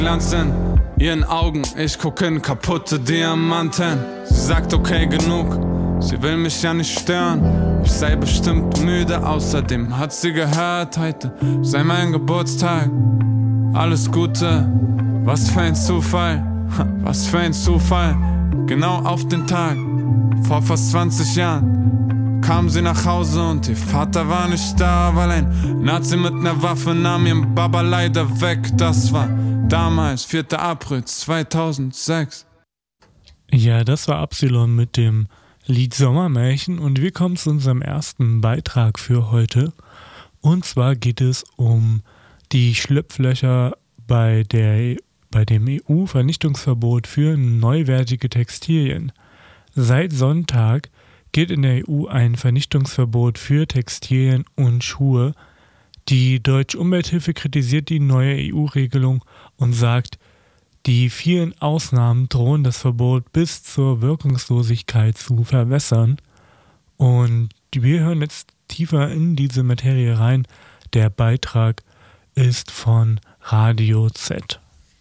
Glanz in ihren Augen, ich guck in kaputte Diamanten. Sie sagt okay, genug, sie will mich ja nicht stören. Ich sei bestimmt müde, außerdem hat sie gehört, heute sei mein Geburtstag. Alles Gute, was für ein Zufall, was für ein Zufall. Genau auf den Tag, vor fast 20 Jahren kam sie nach Hause und ihr Vater war nicht da, weil ein Nazi mit ner Waffe nahm ihren Baba leider weg. Das war damals, 4. April 2006. Ja, das war Absilon mit dem Lied Sommermärchen und wir kommen zu unserem ersten Beitrag für heute. Und zwar geht es um die Schlupflöcher bei dem EU-Vernichtungsverbot für neuwertige Textilien. Seit Sonntag gilt in der EU ein Vernichtungsverbot für Textilien und Schuhe. Die Deutsche Umwelthilfe kritisiert die neue EU-Regelung und sagt, die vielen Ausnahmen drohen das Verbot bis zur Wirkungslosigkeit zu verwässern. Und wir hören jetzt tiefer in diese Materie rein. Der Beitrag ist von Radio Z.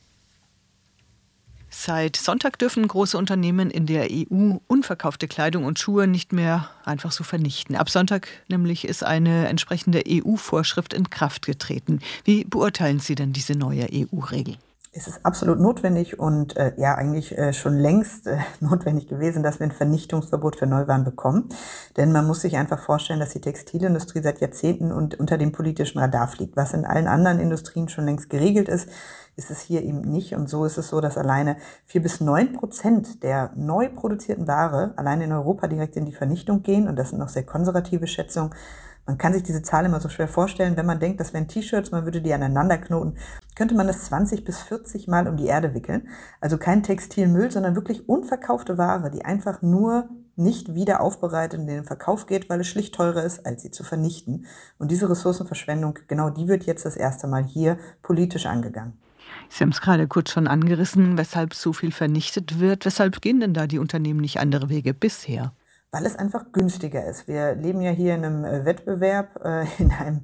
Seit Sonntag dürfen große Unternehmen in der EU unverkaufte Kleidung und Schuhe nicht mehr einfach so vernichten. Ab Sonntag nämlich ist eine entsprechende EU-Vorschrift in Kraft getreten. Wie beurteilen Sie denn diese neue EU-Regel? Es ist absolut notwendig und eigentlich schon längst notwendig gewesen, dass wir ein Vernichtungsverbot für Neuwaren bekommen. Denn man muss sich einfach vorstellen, dass die Textilindustrie seit Jahrzehnten unter dem politischen Radar fliegt. Was in allen anderen Industrien schon längst geregelt ist, ist es hier eben nicht. Und so ist es so, dass alleine 4-9% der neu produzierten Ware allein in Europa direkt in die Vernichtung gehen. Und das sind noch sehr konservative Schätzungen. Man kann sich diese Zahl immer so schwer vorstellen, wenn man denkt, das wären T-Shirts, man würde die aneinander knoten, könnte man das 20 bis 40 Mal um die Erde wickeln. Also kein Textilmüll, sondern wirklich unverkaufte Ware, die einfach nur nicht wieder aufbereitet und in den Verkauf geht, weil es schlicht teurer ist, als sie zu vernichten. Und diese Ressourcenverschwendung, genau die wird jetzt das erste Mal hier politisch angegangen. Sie haben es gerade kurz schon angerissen, weshalb so viel vernichtet wird. Weshalb gehen denn da die Unternehmen nicht andere Wege bisher? Weil es einfach günstiger ist. Wir leben ja hier in einem Wettbewerb, in einem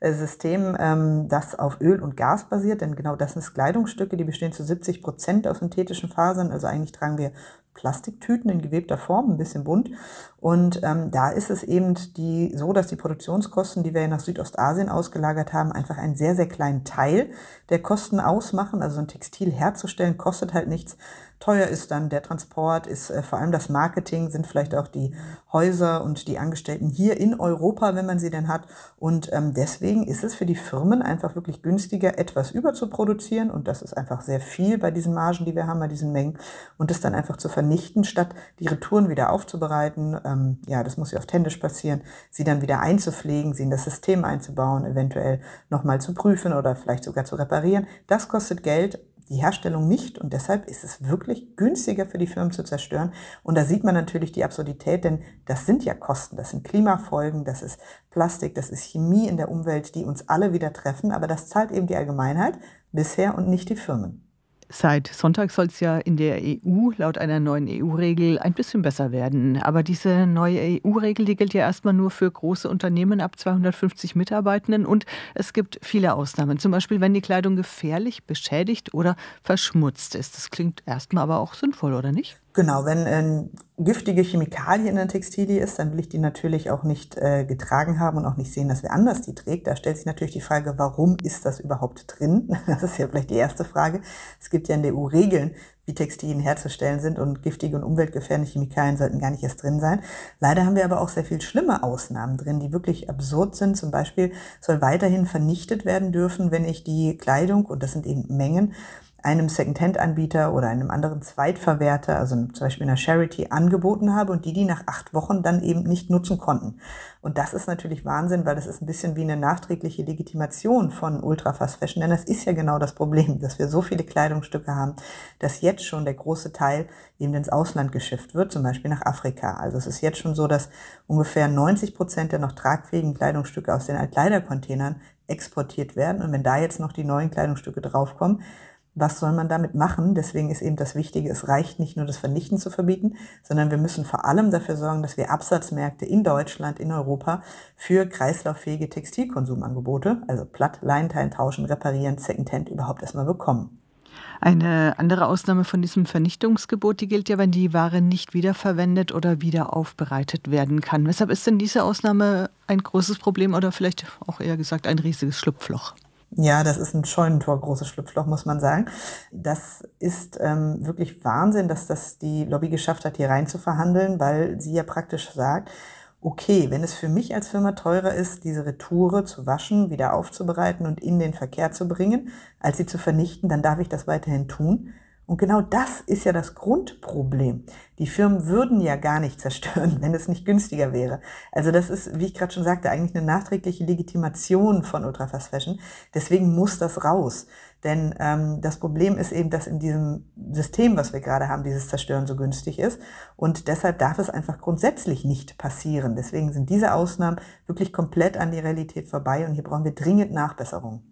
System, das auf Öl und Gas basiert, denn genau das sind Kleidungsstücke, die bestehen zu 70% aus synthetischen Fasern, also eigentlich tragen wir Plastiktüten in gewebter Form, ein bisschen bunt. Und da ist es eben so, dass die Produktionskosten, die wir nach Südostasien ausgelagert haben, einfach einen sehr, sehr kleinen Teil der Kosten ausmachen. Also ein Textil herzustellen kostet halt nichts. Teuer ist dann der Transport, ist vor allem das Marketing, sind vielleicht auch die Häuser und die Angestellten hier in Europa, wenn man sie denn hat. Und deswegen ist es für die Firmen einfach wirklich günstiger, etwas überzuproduzieren. Und das ist einfach sehr viel bei diesen Margen, die wir haben, bei diesen Mengen. Und das dann einfach zu vernichten, statt die Retouren wieder aufzubereiten. Das muss ja oft händisch passieren. Sie dann wieder einzupflegen, sie in das System einzubauen, eventuell nochmal zu prüfen oder vielleicht sogar zu reparieren. Das kostet Geld. Die Herstellung nicht und deshalb ist es wirklich günstiger für die Firmen zu zerstören. Und da sieht man natürlich die Absurdität, denn das sind ja Kosten, das sind Klimafolgen, das ist Plastik, das ist Chemie in der Umwelt, die uns alle wieder treffen, aber das zahlt eben die Allgemeinheit bisher und nicht die Firmen. Seit Sonntag soll es ja in der EU laut einer neuen EU-Regel ein bisschen besser werden. Aber diese neue EU-Regel, die gilt ja erstmal nur für große Unternehmen ab 250 Mitarbeitenden und es gibt viele Ausnahmen. Zum Beispiel, wenn die Kleidung gefährlich, beschädigt oder verschmutzt ist. Das klingt erstmal aber auch sinnvoll, oder nicht? Genau, wenn giftige Chemikalien in der Textilie ist, dann will ich die natürlich auch nicht getragen haben und auch nicht sehen, dass wer anders die trägt. Da stellt sich natürlich die Frage, warum ist das überhaupt drin? Das ist ja vielleicht die erste Frage. Es gibt ja in der EU Regeln, wie Textilien herzustellen sind und giftige und umweltgefährdende Chemikalien sollten gar nicht erst drin sein. Leider haben wir aber auch sehr viel schlimme Ausnahmen drin, die wirklich absurd sind. Zum Beispiel soll weiterhin vernichtet werden dürfen, wenn ich die Kleidung, und das sind eben Mengen, einem Second-Hand-Anbieter oder einem anderen Zweitverwerter, also zum Beispiel einer Charity, angeboten habe und die nach 8 Wochen dann eben nicht nutzen konnten. Und das ist natürlich Wahnsinn, weil das ist ein bisschen wie eine nachträgliche Legitimation von Ultra-Fast Fashion, denn das ist ja genau das Problem, dass wir so viele Kleidungsstücke haben, dass jetzt schon der große Teil eben ins Ausland geschifft wird, zum Beispiel nach Afrika. Also es ist jetzt schon so, dass ungefähr 90% der noch tragfähigen Kleidungsstücke aus den Altkleidercontainern exportiert werden. Und wenn da jetzt noch die neuen Kleidungsstücke draufkommen, was soll man damit machen? Deswegen ist eben das Wichtige, es reicht nicht nur das Vernichten zu verbieten, sondern wir müssen vor allem dafür sorgen, dass wir Absatzmärkte in Deutschland, in Europa für kreislauffähige Textilkonsumangebote, also platt, Leinenteilen tauschen, reparieren, Secondhand überhaupt erstmal bekommen. Eine andere Ausnahme von diesem Vernichtungsgebot, die gilt ja, wenn die Ware nicht wiederverwendet oder wieder aufbereitet werden kann. Weshalb ist denn diese Ausnahme ein großes Problem oder vielleicht auch eher gesagt ein riesiges Schlupfloch? Ja, das ist ein Scheunentor, großes Schlupfloch, muss man sagen. Das ist wirklich Wahnsinn, dass das die Lobby geschafft hat, hier rein zu verhandeln, weil sie ja praktisch sagt, okay, wenn es für mich als Firma teurer ist, diese Retoure zu waschen, wieder aufzubereiten und in den Verkehr zu bringen, als sie zu vernichten, dann darf ich das weiterhin tun. Und genau das ist ja das Grundproblem. Die Firmen würden ja gar nicht zerstören, wenn es nicht günstiger wäre. Also das ist, wie ich gerade schon sagte, eigentlich eine nachträgliche Legitimation von Ultra-Fast Fashion. Deswegen muss das raus. Denn das Problem ist eben, dass in diesem System, was wir gerade haben, dieses Zerstören so günstig ist. Und deshalb darf es einfach grundsätzlich nicht passieren. Deswegen sind diese Ausnahmen wirklich komplett an die Realität vorbei. Und hier brauchen wir dringend Nachbesserungen.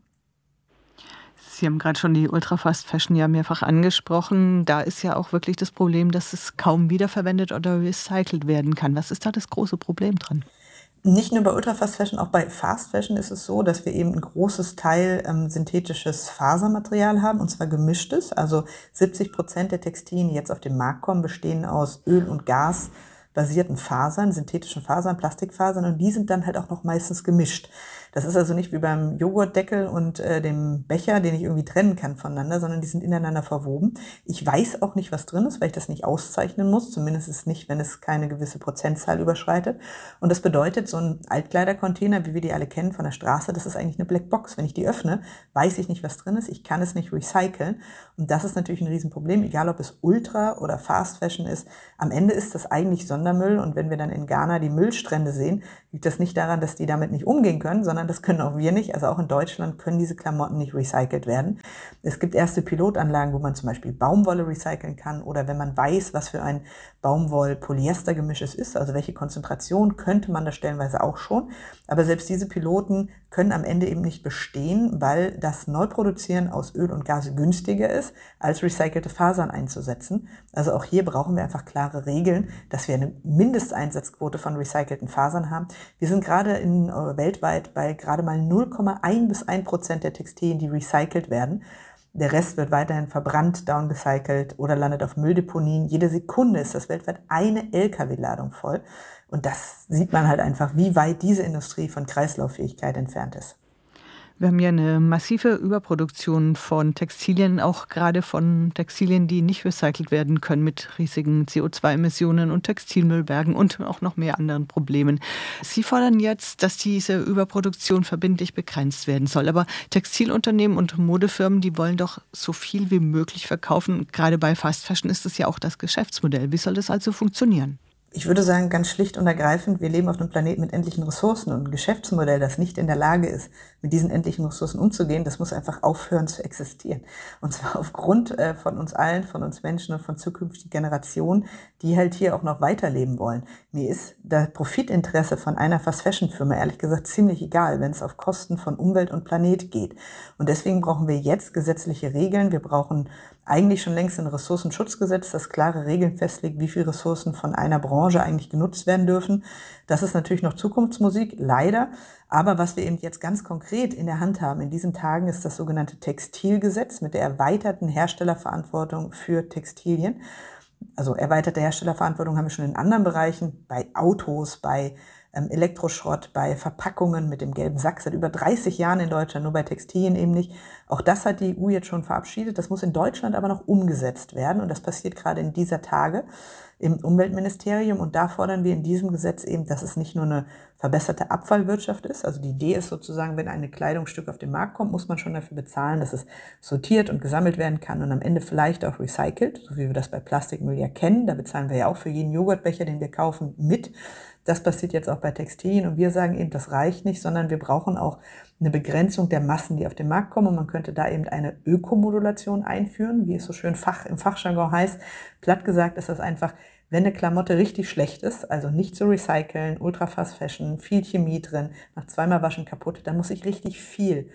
Sie haben gerade schon die Ultra-Fast Fashion ja mehrfach angesprochen. Da ist ja auch wirklich das Problem, dass es kaum wiederverwendet oder recycelt werden kann. Was ist da das große Problem dran? Nicht nur bei Ultra-Fast Fashion, auch bei Fast Fashion ist es so, dass wir eben ein großes Teil synthetisches Fasermaterial haben, und zwar gemischtes. Also 70% der Textilien, die jetzt auf den Markt kommen, bestehen aus Öl- und Gasbasierten Fasern, synthetischen Fasern, Plastikfasern, und die sind dann halt auch noch meistens gemischt. Das ist also nicht wie beim Joghurtdeckel und dem Becher, den ich irgendwie trennen kann voneinander, sondern die sind ineinander verwoben. Ich weiß auch nicht, was drin ist, weil ich das nicht auszeichnen muss, zumindest nicht, wenn es keine gewisse Prozentzahl überschreitet. Und das bedeutet, so ein Altkleidercontainer, wie wir die alle kennen von der Straße, das ist eigentlich eine Blackbox. Wenn ich die öffne, weiß ich nicht, was drin ist. Ich kann es nicht recyceln. Und das ist natürlich ein Riesenproblem, egal ob es Ultra oder Fast Fashion ist. Am Ende ist das eigentlich Sondermüll. Und wenn wir dann in Ghana die Müllstrände sehen, liegt das nicht daran, dass die damit nicht umgehen können, sondern das können auch wir nicht. Also auch in Deutschland können diese Klamotten nicht recycelt werden. Es gibt erste Pilotanlagen, wo man zum Beispiel Baumwolle recyceln kann, oder wenn man weiß, was für ein Baumwoll-Polyester-Gemisch es ist, also welche Konzentration, könnte man das stellenweise auch schon. Aber selbst diese Piloten können am Ende eben nicht bestehen, weil das Neuproduzieren aus Öl und Gas günstiger ist, als recycelte Fasern einzusetzen. Also auch hier brauchen wir einfach klare Regeln, dass wir eine Mindesteinsatzquote von recycelten Fasern haben. Wir sind gerade weltweit bei gerade mal 0,1 bis 1% der Textilien, die recycelt werden. Der Rest wird weiterhin verbrannt, downgecycelt oder landet auf Mülldeponien. Jede Sekunde ist das weltweit eine LKW-Ladung voll. Und das sieht man halt einfach, wie weit diese Industrie von Kreislauffähigkeit entfernt ist. Wir haben ja eine massive Überproduktion von Textilien, auch gerade von Textilien, die nicht recycelt werden können, mit riesigen CO2-Emissionen und Textilmüllbergen und auch noch mehr anderen Problemen. Sie fordern jetzt, dass diese Überproduktion verbindlich begrenzt werden soll. Aber Textilunternehmen und Modefirmen, die wollen doch so viel wie möglich verkaufen. Gerade bei Fast Fashion ist es ja auch das Geschäftsmodell. Wie soll das also funktionieren? Ich würde sagen, ganz schlicht und ergreifend, wir leben auf einem Planeten mit endlichen Ressourcen, und ein Geschäftsmodell, das nicht in der Lage ist, mit diesen endlichen Ressourcen umzugehen, das muss einfach aufhören zu existieren. Und zwar aufgrund von uns allen, von uns Menschen und von zukünftigen Generationen, die halt hier auch noch weiterleben wollen. Mir ist das Profitinteresse von einer Fast-Fashion-Firma ehrlich gesagt ziemlich egal, wenn es auf Kosten von Umwelt und Planet geht. Und deswegen brauchen wir jetzt gesetzliche Regeln. Wir brauchen eigentlich schon längst ein Ressourcenschutzgesetz, das klare Regeln festlegt, wie viele Ressourcen von einer Branche eigentlich genutzt werden dürfen. Das ist natürlich noch Zukunftsmusik, leider. Aber was wir eben jetzt ganz konkret in der Hand haben in diesen Tagen, ist das sogenannte Textilgesetz mit der erweiterten Herstellerverantwortung für Textilien. Also erweiterte Herstellerverantwortung haben wir schon in anderen Bereichen, bei Autos, bei Elektroschrott, bei Verpackungen mit dem gelben Sack seit über 30 Jahren in Deutschland, nur bei Textilien eben nicht. Auch das hat die EU jetzt schon verabschiedet. Das muss in Deutschland aber noch umgesetzt werden, und das passiert gerade in dieser Tage im Umweltministerium. Und da fordern wir in diesem Gesetz eben, dass es nicht nur eine verbesserte Abfallwirtschaft ist. Also die Idee ist sozusagen, wenn ein Kleidungsstück auf den Markt kommt, muss man schon dafür bezahlen, dass es sortiert und gesammelt werden kann und am Ende vielleicht auch recycelt, so wie wir das bei Plastikmüll ja kennen. Da bezahlen wir ja auch für jeden Joghurtbecher, den wir kaufen, mit. Das passiert jetzt auch bei Textilien, und wir sagen eben, das reicht nicht, sondern wir brauchen auch eine Begrenzung der Massen, die auf den Markt kommen, und man könnte da eben eine Ökomodulation einführen, wie es so schön im Fachjargon heißt. Platt gesagt ist das einfach, wenn eine Klamotte richtig schlecht ist, also nicht zu recyceln, Ultra-Fast Fashion, viel Chemie drin, nach zweimal Waschen kaputt, dann muss ich richtig viel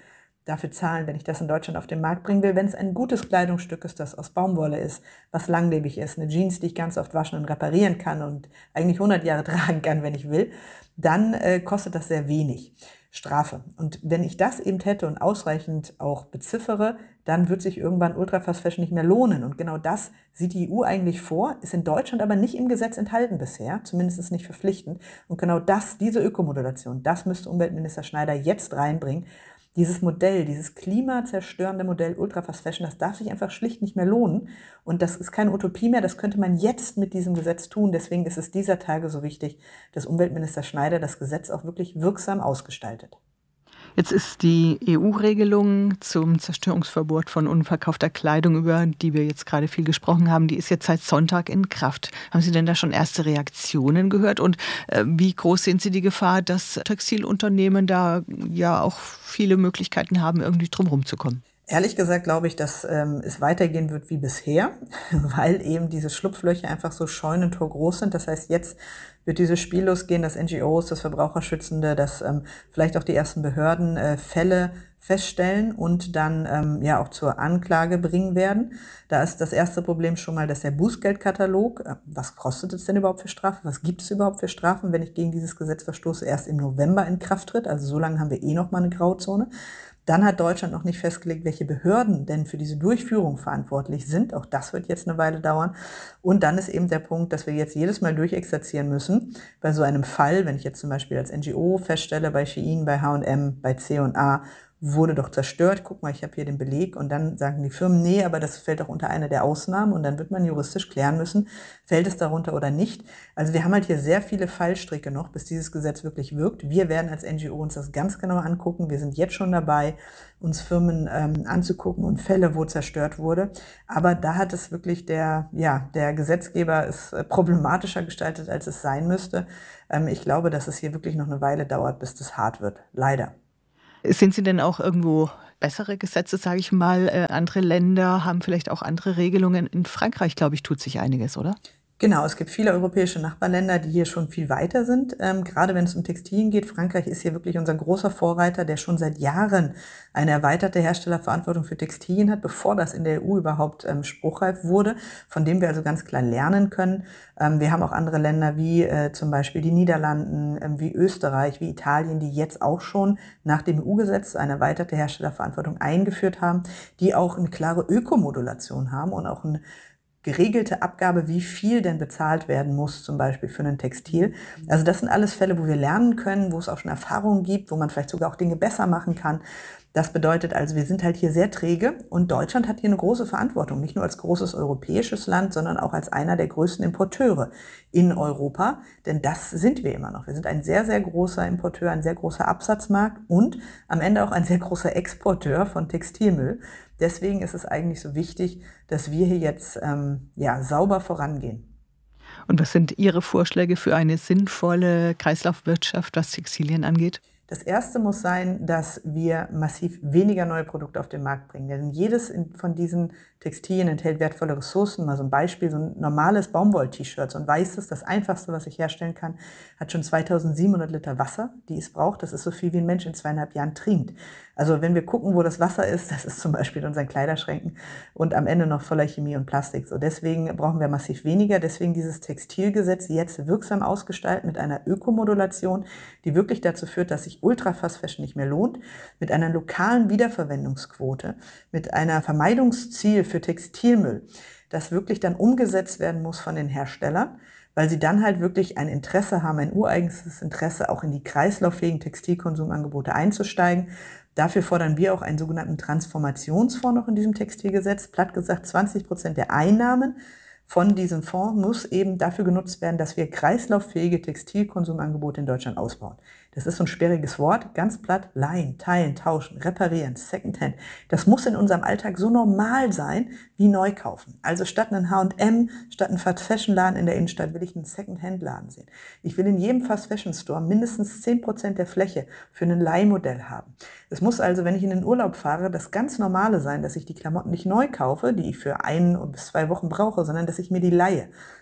dafür zahlen, wenn ich das in Deutschland auf den Markt bringen will. Wenn es ein gutes Kleidungsstück ist, das aus Baumwolle ist, was langlebig ist, eine Jeans, die ich ganz oft waschen und reparieren kann und eigentlich 100 Jahre tragen kann, wenn ich will, dann kostet das sehr wenig Strafe. Und wenn ich das eben hätte und ausreichend auch beziffere, dann wird sich irgendwann Ultra-Fast Fashion nicht mehr lohnen. Und genau das sieht die EU eigentlich vor, ist in Deutschland aber nicht im Gesetz enthalten bisher, zumindest nicht verpflichtend. Und genau das, diese Ökomodulation, das müsste Umweltminister Schneider jetzt reinbringen. Dieses Modell, dieses klimazerstörende Modell Ultra-Fast Fashion, das darf sich einfach schlicht nicht mehr lohnen. Und das ist keine Utopie mehr, das könnte man jetzt mit diesem Gesetz tun. Deswegen ist es dieser Tage so wichtig, dass Umweltminister Schneider das Gesetz auch wirklich wirksam ausgestaltet. Jetzt ist die EU-Regelung zum Zerstörungsverbot von unverkaufter Kleidung, über die wir jetzt gerade viel gesprochen haben, die ist jetzt seit Sonntag in Kraft. Haben Sie denn da schon erste Reaktionen gehört? Und wie groß sehen Sie die Gefahr, dass Textilunternehmen da ja auch viele Möglichkeiten haben, irgendwie drumherum zu kommen? Ehrlich gesagt glaube ich, dass es weitergehen wird wie bisher, weil eben diese Schlupflöcher einfach so scheunentor groß sind. Das heißt, jetzt wird dieses Spiel losgehen, dass NGOs, das Verbraucherschützende, dass vielleicht auch die ersten Behörden Fälle feststellen und dann ja auch zur Anklage bringen werden. Da ist das erste Problem schon mal, dass der Bußgeldkatalog, was kostet es denn überhaupt für Strafen, was gibt es überhaupt für Strafen, wenn ich gegen dieses Gesetz verstoße, erst im November in Kraft tritt. Also so lange haben wir noch mal eine Grauzone. Dann hat Deutschland noch nicht festgelegt, welche Behörden denn für diese Durchführung verantwortlich sind. Auch das wird jetzt eine Weile dauern. Und dann ist eben der Punkt, dass wir jetzt jedes Mal durchexerzieren müssen. Bei so einem Fall, wenn ich jetzt zum Beispiel als NGO feststelle, bei Shein, bei H&M, bei C&A, wurde doch zerstört, guck mal, ich habe hier den Beleg, und dann sagen die Firmen, nee, aber das fällt doch unter eine der Ausnahmen, und dann wird man juristisch klären müssen, fällt es darunter oder nicht. Also wir haben halt hier sehr viele Fallstricke noch, bis dieses Gesetz wirklich wirkt. Wir werden als NGO uns das ganz genau angucken. Wir sind jetzt schon dabei, uns Firmen anzugucken und Fälle, wo zerstört wurde. Aber da hat es wirklich der Gesetzgeber ist problematischer gestaltet, als es sein müsste. Ich glaube, dass es hier wirklich noch eine Weile dauert, bis das hart wird. Leider. Sind Sie denn auch irgendwo bessere Gesetze, sage ich mal? Andere Länder haben vielleicht auch andere Regelungen. In Frankreich, glaube ich, tut sich einiges, oder? Genau, es gibt viele europäische Nachbarländer, die hier schon viel weiter sind. Gerade wenn es um Textilien geht, Frankreich ist hier wirklich unser großer Vorreiter, der schon seit Jahren eine erweiterte Herstellerverantwortung für Textilien hat, bevor das in der EU überhaupt spruchreif wurde, von dem wir also ganz klar lernen können. Wir haben auch andere Länder wie zum Beispiel die Niederlanden, wie Österreich, wie Italien, die jetzt auch schon nach dem EU-Gesetz eine erweiterte Herstellerverantwortung eingeführt haben, die auch eine klare Ökomodulation haben und auch eine geregelte Abgabe, wie viel denn bezahlt werden muss, zum Beispiel für ein Textil. Also das sind alles Fälle, wo wir lernen können, wo es auch schon Erfahrungen gibt, wo man vielleicht sogar auch Dinge besser machen kann. Das bedeutet also, wir sind halt hier sehr träge, und Deutschland hat hier eine große Verantwortung, nicht nur als großes europäisches Land, sondern auch als einer der größten Importeure in Europa, denn das sind wir immer noch. Wir sind ein sehr, sehr großer Importeur, ein sehr großer Absatzmarkt und am Ende auch ein sehr großer Exporteur von Textilmüll. Deswegen ist es eigentlich so wichtig, dass wir hier jetzt sauber vorangehen. Und was sind Ihre Vorschläge für eine sinnvolle Kreislaufwirtschaft, was Textilien angeht? Das erste muss sein, dass wir massiv weniger neue Produkte auf den Markt bringen. Denn jedes von diesen Textilien enthält wertvolle Ressourcen. Mal so ein Beispiel, so ein normales Baumwoll-T-Shirt, so ein weißes, das einfachste, was ich herstellen kann, hat schon 2700 Liter Wasser, die es braucht. Das ist so viel, wie ein Mensch in 2,5 Jahren trinkt. Also wenn wir gucken, wo das Wasser ist, das ist zum Beispiel in unseren Kleiderschränken und am Ende noch voller Chemie und Plastik. So, deswegen brauchen wir massiv weniger. Deswegen dieses Textilgesetz jetzt wirksam ausgestalten mit einer Ökomodulation, die wirklich dazu führt, dass sich Ultra-Fast Fashion nicht mehr lohnt, mit einer lokalen Wiederverwendungsquote, mit einer Vermeidungsziel für Textilmüll, das wirklich dann umgesetzt werden muss von den Herstellern, weil sie dann halt wirklich ein Interesse haben, ein ureigenes Interesse, auch in die kreislauffähigen Textilkonsumangebote einzusteigen. Dafür fordern wir auch einen sogenannten Transformationsfonds noch in diesem Textilgesetz. Platt gesagt, 20% der Einnahmen von diesem Fonds muss eben dafür genutzt werden, dass wir kreislauffähige Textilkonsumangebote in Deutschland ausbauen. Das ist so ein sperriges Wort, ganz platt, leihen, teilen, tauschen, reparieren, Secondhand. Das muss in unserem Alltag so normal sein wie neu kaufen. Also statt einen H&M, statt einen Fast-Fashion-Laden in der Innenstadt will ich einen Secondhand-Laden sehen. Ich will in jedem Fast-Fashion-Store mindestens 10% der Fläche für ein Leihmodell haben. Es muss also, wenn ich in den Urlaub fahre, das ganz Normale sein, dass ich die Klamotten nicht neu kaufe, die ich für 1 bis 2 Wochen brauche, sondern dass ich mir die leihe.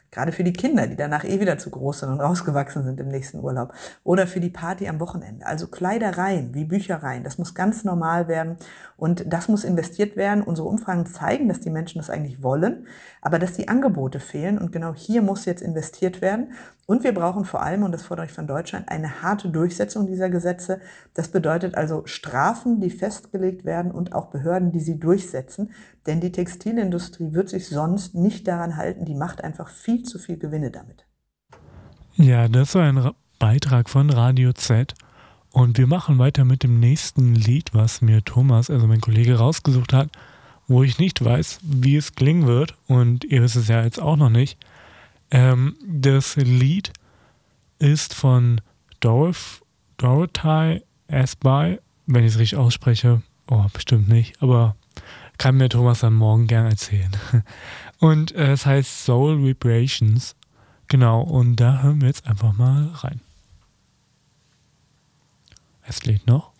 Gerade für die Kinder, die danach wieder zu groß sind und rausgewachsen sind im nächsten Urlaub. Oder für die Party am Wochenende. Also Kleidereien wie Büchereien, das muss ganz normal werden und das muss investiert werden. Unsere Umfragen zeigen, dass die Menschen das eigentlich wollen, aber dass die Angebote fehlen und genau hier muss jetzt investiert werden. Und wir brauchen vor allem, und das fordere ich von Deutschland, eine harte Durchsetzung dieser Gesetze. Das bedeutet also Strafen, die festgelegt werden und auch Behörden, die sie durchsetzen. Denn die Textilindustrie wird sich sonst nicht daran halten. Die macht einfach viel zu viel Gewinne damit. Ja, das war ein Beitrag von Radio Z. Und wir machen weiter mit dem nächsten Lied, was mir Thomas, also mein Kollege, rausgesucht hat, wo ich nicht weiß, wie es klingen wird. Und ihr wisst es ja jetzt auch noch nicht. Das Lied ist von Dorothy Asby, wenn ich es richtig ausspreche. Oh, bestimmt nicht, aber kann mir Thomas dann morgen gern erzählen. Und es heißt Soul Vibrations. Genau, und da hören wir jetzt einfach mal rein. Es lädt noch.